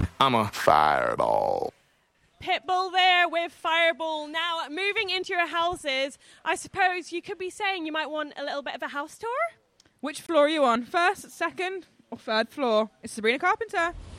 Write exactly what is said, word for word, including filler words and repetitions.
I'm a fireball. Pitbull there with Fireball. Now, moving into your houses, I suppose you could be saying you might want a little bit of a house tour? Which floor are you on? First, second, or third floor? It's Sabrina Carpenter.